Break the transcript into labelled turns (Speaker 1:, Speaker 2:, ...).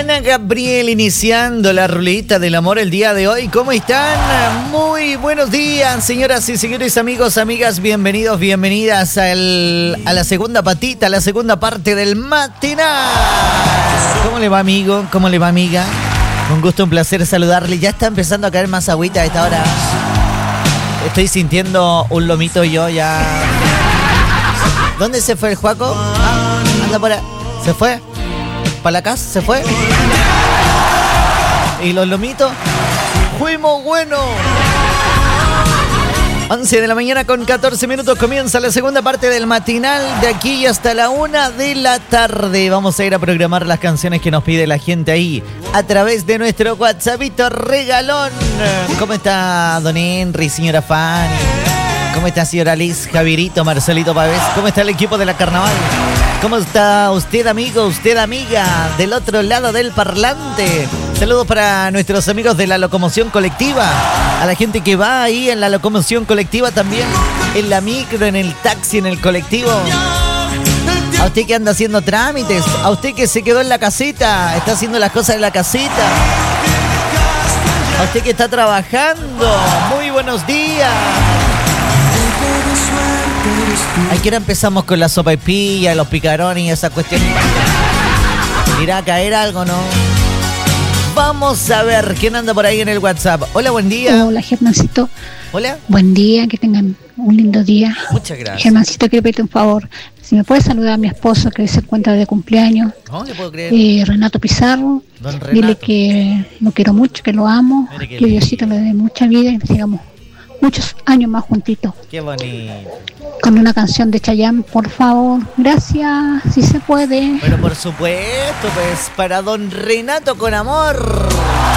Speaker 1: Ana Gabriel iniciando la ruleta del amor el día de hoy. ¿Cómo están? Muy buenos días, señoras y señores, amigos, amigas. Bienvenidos, bienvenidas a la segunda patita, a la segunda parte del matinal. ¿Cómo le va, amigo? ¿Cómo le va, amiga? Un gusto, un placer saludarle. Ya está empezando a caer más agüita a esta hora. Estoy sintiendo un lomito yo ya. ¿Dónde se fue el Juaco? Anda por ahí. ¿Se fue? ¿Para la casa? ¿Se fue? ¿Y los lomitos? ¡Fuimos buenos! 11 de la mañana con 14 minutos comienza la segunda parte del matinal de aquí hasta la 1 de la tarde. Vamos a ir a programar las canciones que nos pide la gente ahí a través de nuestro WhatsAppito regalón. ¿Cómo está don Henry, señora Fanny? ¿Cómo está señora Liz, Javierito, Marcelito Pavés? ¿Cómo está el equipo de la Carnaval? ¿Cómo está usted, amigo, usted, amiga, del otro lado del parlante? Saludos para nuestros amigos de la locomoción colectiva, a la gente que va ahí en la locomoción colectiva también, en la micro, en el taxi, en el colectivo. A usted que anda haciendo trámites, a usted que se quedó en la casita, está haciendo las cosas en la casita. A usted que está trabajando, muy buenos días. ¿A qué hora empezamos con la sopaipilla, los picarones y esa cuestión? ¿Irá a caer algo, no? Vamos a ver quién anda por ahí en el WhatsApp. Hola, buen día.
Speaker 2: Hola, Germancito.
Speaker 1: Hola.
Speaker 2: Buen día, que tengan un lindo día.
Speaker 1: Muchas gracias.
Speaker 2: Germancito, quiero pedirte un favor. Si me puedes saludar a mi esposo, que se encuentra de cumpleaños.
Speaker 1: No le puedo creer.
Speaker 2: Renato Pizarro.
Speaker 1: Don Renato.
Speaker 2: Dile que lo quiero mucho, que lo amo. Que Diosito le dé mucha vida y que sigamos muchos años más juntitos.
Speaker 1: Qué bonito.
Speaker 2: Con una canción de Chayanne, por favor. Gracias, si se puede.
Speaker 1: Bueno, por supuesto, pues para don Renato con amor.